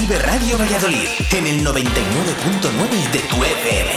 Vive Radio Valladolid en el 99.9 de tu FM.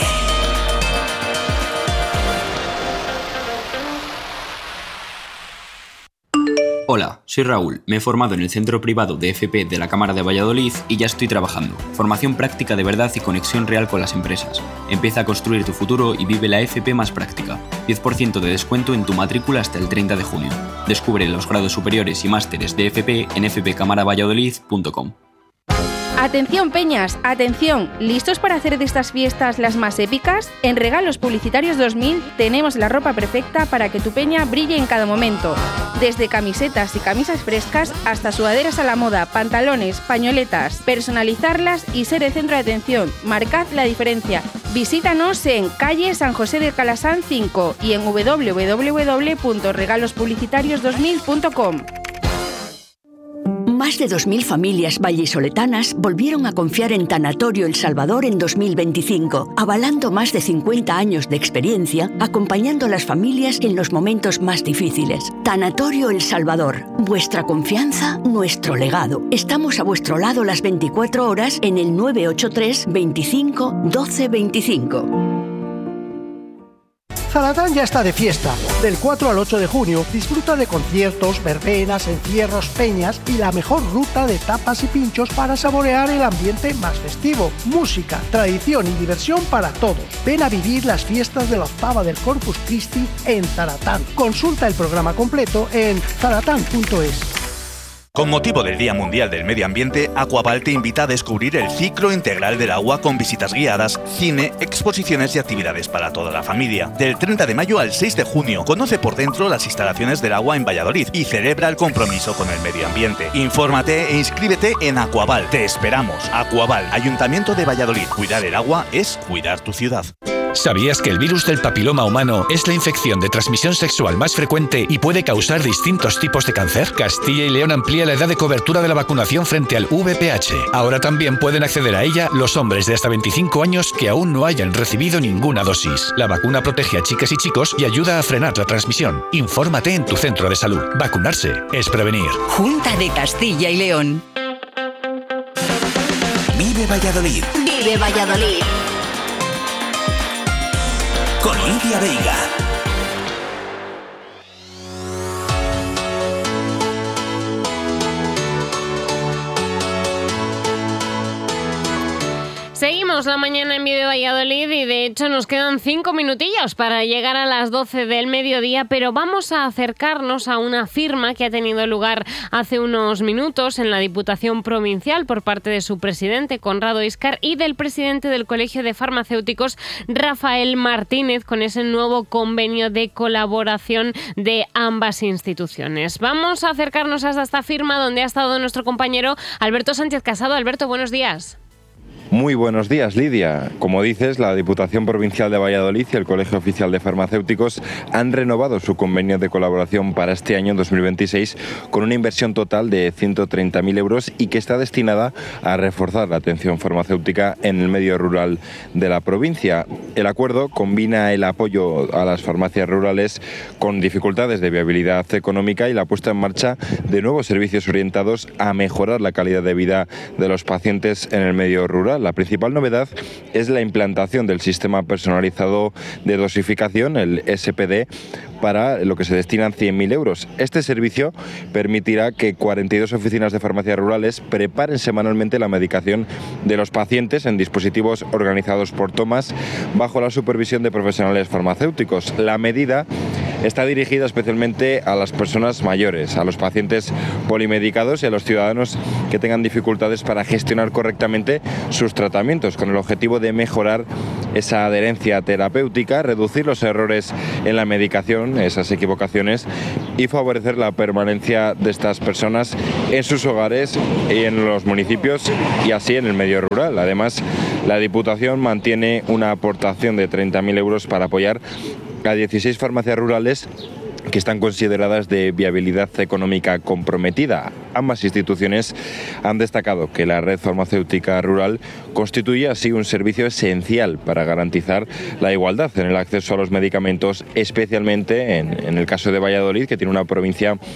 Hola, soy Raúl, me he formado en el centro privado de FP de la Cámara de Valladolid y ya estoy trabajando. Formación práctica de verdad y conexión real con las empresas. Empieza a construir tu futuro y vive la FP más práctica. 10% de descuento en tu matrícula hasta el 30 de junio. Descubre los grados superiores y másteres de FP en fpcamaravalladolid.com. Atención peñas, atención, ¿listos para hacer de estas fiestas las más épicas? En Regalos Publicitarios 2000 tenemos la ropa perfecta para que tu peña brille en cada momento. Desde camisetas y camisas frescas hasta sudaderas a la moda, pantalones, pañoletas, personalizarlas y ser el centro de atención. Marcad la diferencia. Visítanos en calle San José de Calasán 5 y en www.regalospublicitarios2000.com. Más de 2.000 familias vallisoletanas volvieron a confiar en Tanatorio El Salvador en 2025, avalando más de 50 años de experiencia, acompañando a las familias en los momentos más difíciles. Tanatorio El Salvador, vuestra confianza, nuestro legado. Estamos a vuestro lado las 24 horas en el 983 25 12 25. Zaratán ya está de fiesta. Del 4 al 8 de junio disfruta de conciertos, verbenas, encierros, peñas y la mejor ruta de tapas y pinchos para saborear el ambiente más festivo. Música, tradición y diversión para todos. Ven a vivir las fiestas de la octava del Corpus Christi en Zaratán. Consulta el programa completo en zaratán.es. Con motivo del Día Mundial del Medio Ambiente, Aquaval te invita a descubrir el ciclo integral del agua con visitas guiadas, cine, exposiciones y actividades para toda la familia. Del 30 de mayo al 6 de junio, conoce por dentro las instalaciones del agua en Valladolid y celebra el compromiso con el medio ambiente. Infórmate e inscríbete en Aquaval. Te esperamos. Aquaval, Ayuntamiento de Valladolid. Cuidar el agua es cuidar tu ciudad. ¿Sabías que el virus del papiloma humano es la infección de transmisión sexual más frecuente y puede causar distintos tipos de cáncer? Castilla y León amplía la edad de cobertura de la vacunación frente al VPH. Ahora también pueden acceder a ella los hombres de hasta 25 años que aún no hayan recibido ninguna dosis. La vacuna protege a chicas y chicos y ayuda a frenar la transmisión. Infórmate en tu centro de salud. Vacunarse es prevenir. Junta de Castilla y León. Vive Valladolid. Vive Valladolid. Con Lidia Veiga. Seguimos la mañana en Vive Valladolid y de hecho nos quedan 5 minutillos para llegar a las 12 del mediodía, pero vamos a acercarnos a una firma que ha tenido lugar hace unos minutos en la Diputación Provincial por parte de su presidente, Conrado Íscar, y del presidente del Colegio de Farmacéuticos, Rafael Martínez, con ese nuevo convenio de colaboración de ambas instituciones. Vamos a acercarnos hasta esta firma donde ha estado nuestro compañero Alberto Sánchez Casado. Alberto, buenos días. Muy buenos días, Lidia. Como dices, la Diputación Provincial de Valladolid y el Colegio Oficial de Farmacéuticos han renovado su convenio de colaboración para este año 2026 con una inversión total de 130.000 euros y que está destinada a reforzar la atención farmacéutica en el medio rural de la provincia. El acuerdo combina el apoyo a las farmacias rurales con dificultades de viabilidad económica y la puesta en marcha de nuevos servicios orientados a mejorar la calidad de vida de los pacientes en el medio rural. La principal novedad es la implantación del sistema personalizado de dosificación, el SPD, para lo que se destinan 100.000 euros. Este servicio permitirá que 42 oficinas de farmacias rurales preparen semanalmente la medicación de los pacientes en dispositivos organizados por tomas bajo la supervisión de profesionales farmacéuticos. La medida está dirigida especialmente a las personas mayores, a los pacientes polimedicados y a los ciudadanos que tengan dificultades para gestionar correctamente sus tratamientos, con el objetivo de mejorar esa adherencia terapéutica, reducir los errores en la medicación, esas equivocaciones, y favorecer la permanencia de estas personas en sus hogares y en los municipios y así en el medio rural. Además, la Diputación mantiene una aportación de 30.000 euros para apoyar a 16 farmacias rurales que están consideradas de viabilidad económica comprometida. Ambas instituciones han destacado que la red farmacéutica rural constituye así un servicio esencial para garantizar la igualdad en el acceso a los medicamentos, especialmente en el caso de Valladolid, que tiene una provincia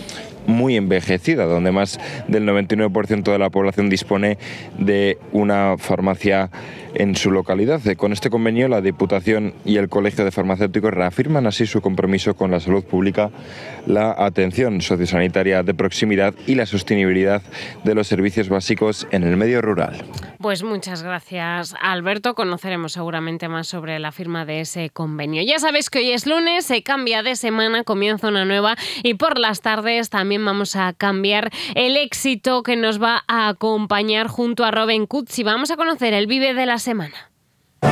muy envejecida, donde más del 99% de la población dispone de una farmacia en su localidad. Con este convenio, la Diputación y el Colegio de Farmacéuticos reafirman así su compromiso con la salud pública, la atención sociosanitaria de proximidad y la sostenibilidad de los servicios básicos en el medio rural. Pues muchas gracias, Alberto. Conoceremos seguramente más sobre la firma de ese convenio. Ya sabéis que hoy es lunes, se cambia de semana, comienza una nueva y por las tardes también vamos a cambiar el éxito que nos va a acompañar junto a Robin Cutsi. Vamos a conocer el Vive de la semana. 1,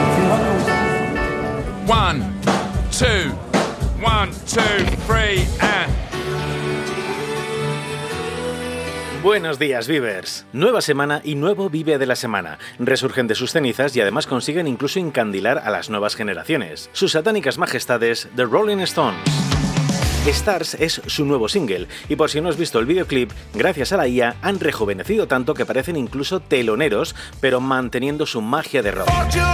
2, 1, 2, 3, Buenos días, Vivers. Nueva semana y nuevo Vive de la semana. Resurgen de sus cenizas y además consiguen incluso encandilar a las nuevas generaciones. Sus satánicas majestades, The Rolling Stones. Stars es su nuevo single, y por si no has visto el videoclip, gracias a la IA han rejuvenecido tanto que parecen incluso teloneros, pero manteniendo su magia de rock.